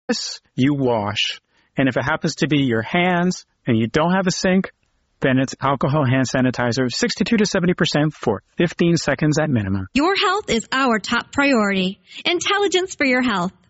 you wash. And if it happens to be your hands and you don't have a sink, then it's alcohol hand sanitizer, 62 to 70% for 15 seconds at minimum. Your health is our top priority. Intelligence for your health.